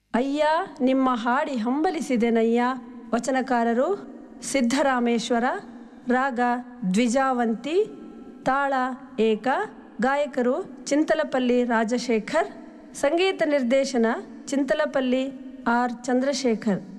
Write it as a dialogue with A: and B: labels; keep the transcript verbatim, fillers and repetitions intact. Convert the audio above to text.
A: ಅಯ್ಯ ನಿಮ್ಮ ಹಾಡಿ ಹಂಬಲಿಸಿದೆನಯ್ಯ. ವಚನಕಾರರು ಸಿದ್ದರಾಮೇಶ್ವರ. ರಾಗ ದ್ವಿಜಾವಂತಿ. ತಾಳ ಏಕ. ಗಾಯಕರು ಚಿಂತಲಪಲ್ಲಿ ರಾಜಶೇಖರ್. ಸಂಗೀತ ನಿರ್ದೇಶನ ಚಿಂತಲಪಲ್ಲಿ ಆರ್ ಚಂದ್ರಶೇಖರ್.